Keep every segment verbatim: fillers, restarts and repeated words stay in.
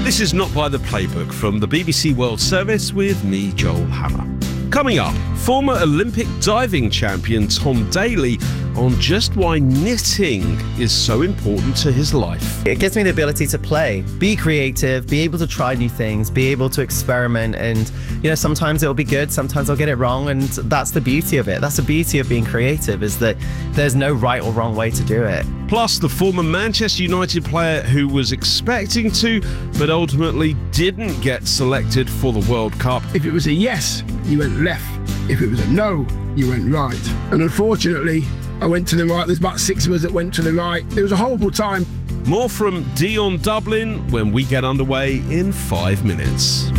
This is Not By The Playbook from the B B C World Service with me, Joel Hammer. Coming up, former Olympic diving champion Tom Daley on just why knitting is so important to his life. It gives me the ability to play, be creative, be able to try new things, be able to experiment, and you know, sometimes it'll be good, sometimes I'll get it wrong, and that's the beauty of it. That's the beauty of being creative, is that there's no right or wrong way to do it. Plus, the former Manchester United player who was expecting to, but ultimately didn't get selected for the World Cup. If it was a yes, you went left. If it was a no, you went right. And unfortunately, I went to the right. There's about six of us that went to the right. It was a horrible time. More from Dion Dublin when we get underway in five minutes.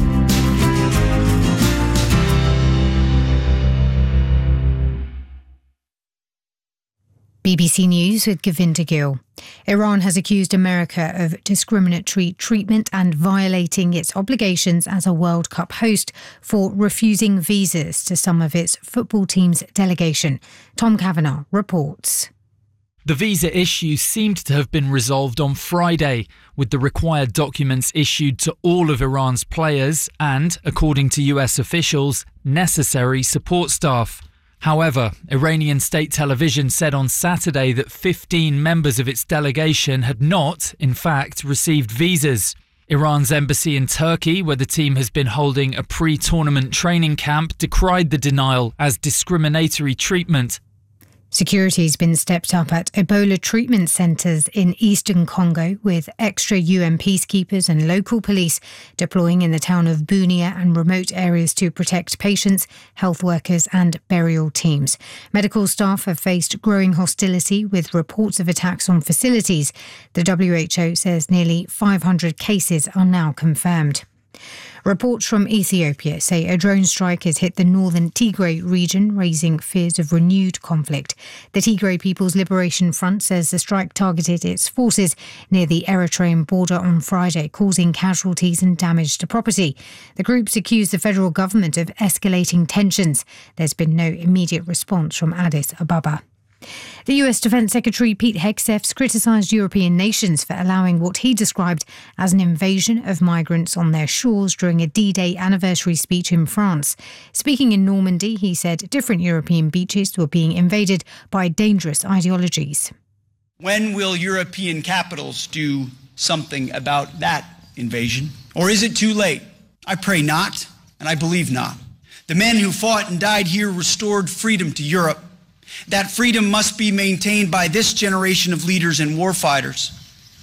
B B C News with Govinda Gill. Iran has accused America of discriminatory treatment and violating its obligations as a World Cup host for refusing visas to some of its football team's delegation. Tom Kavanagh reports. The visa issue seemed to have been resolved on Friday, with the required documents issued to all of Iran's players and, according to U S officials, necessary support staff. However, Iranian state television said on Saturday that fifteen members of its delegation had not, in fact, received visas. Iran's embassy in Turkey, where the team has been holding a pre-tournament training camp, decried the denial as discriminatory treatment. Security has been stepped up at Ebola treatment centres in eastern Congo, with extra U N peacekeepers and local police deploying in the town of Bunia and remote areas to protect patients, health workers and burial teams. Medical staff have faced growing hostility with reports of attacks on facilities. The W H O says nearly five hundred cases are now confirmed. Reports from Ethiopia say a drone strike has hit the northern Tigray region, raising fears of renewed conflict. The Tigray People's Liberation Front says the strike targeted its forces near the Eritrean border on Friday, causing casualties and damage to property. The groups accuse the federal government of escalating tensions. There's been no immediate response from Addis Ababa. The U S Defence Secretary Pete Hegseth criticised European nations for allowing what he described as an invasion of migrants on their shores during a D-Day anniversary speech in France. Speaking in Normandy, he said different European beaches were being invaded by dangerous ideologies. When will European capitals do something about that invasion? Or is it too late? I pray not, and I believe not. The men who fought and died here restored freedom to Europe. That freedom must be maintained by this generation of leaders and warfighters,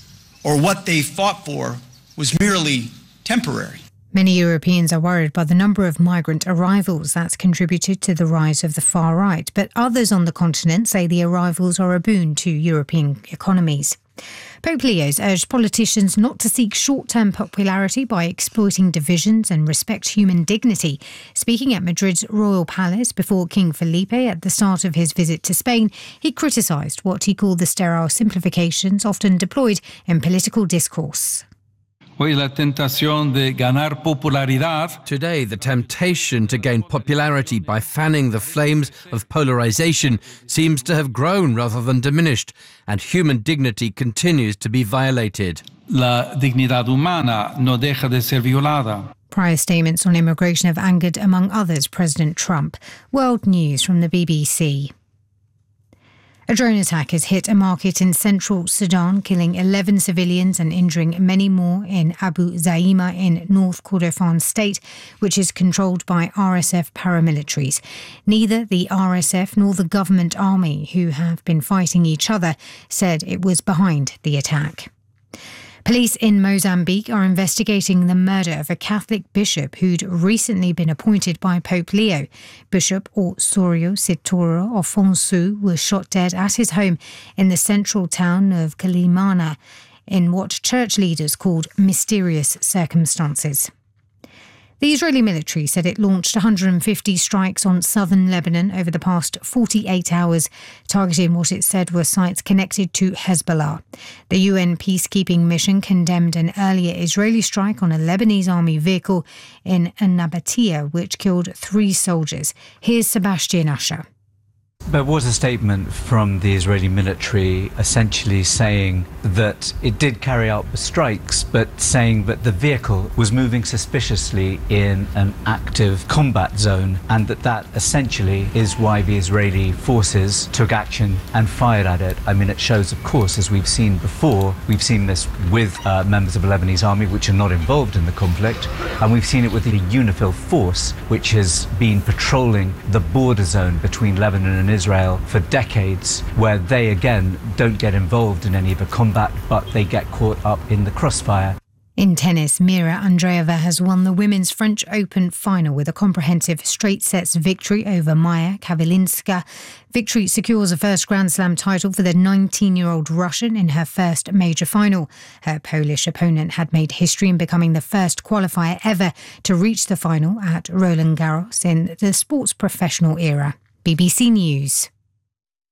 or what they fought for was merely temporary. Many Europeans are worried by the number of migrant arrivals that's contributed to the rise of the far right, but others on the continent say the arrivals are a boon to European economies. Pope Leo's urged politicians not to seek short-term popularity by exploiting divisions and respect human dignity. Speaking at Madrid's Royal Palace before King Felipe at the start of his visit to Spain, he criticised what he called the sterile simplifications often deployed in political discourse. Today, the temptation to gain popularity by fanning the flames of polarization seems to have grown rather than diminished, and human dignity continues to be violated. La dignidad humana no deja de ser violada. Prior statements on immigration have angered, among others, President Trump. World News from the B B C. A drone attack has hit a market in central Sudan, killing eleven civilians and injuring many more in Abu Zaima in North Kordofan state, which is controlled by R S F paramilitaries. Neither the R S F nor the government army, who have been fighting each other, said it was behind the attack. Police in Mozambique are investigating the murder of a Catholic bishop who'd recently been appointed by Pope Leo. Bishop Osorio Sitoro Afonso was shot dead at his home in the central town of Kalimana in what church leaders called mysterious circumstances. The Israeli military said it launched one hundred fifty strikes on southern Lebanon over the past forty-eight hours, targeting what it said were sites connected to Hezbollah. The U N peacekeeping mission condemned an earlier Israeli strike on a Lebanese army vehicle in Nabatea, which killed three soldiers. Here's Sebastian Usher. There was a statement from the Israeli military essentially saying that it did carry out the strikes, but saying that the vehicle was moving suspiciously in an active combat zone, and that that essentially is why the Israeli forces took action and fired at it. I mean, it shows, of course, as we've seen before, we've seen this with uh, members of the Lebanese army which are not involved in the conflict, and we've seen it with the UNIFIL force, which has been patrolling the border zone between Lebanon and Israel for decades, where they again don't get involved in any of the combat, but they get caught up in the crossfire. In tennis, Mira Andreeva has won the Women's French Open final with a comprehensive straight sets victory over Maya Kavelinska. Victory secures a first Grand Slam title for the nineteen-year-old Russian in her first major final. Her Polish opponent had made history in becoming the first qualifier ever to reach the final at Roland Garros in the sports professional era. B B C News.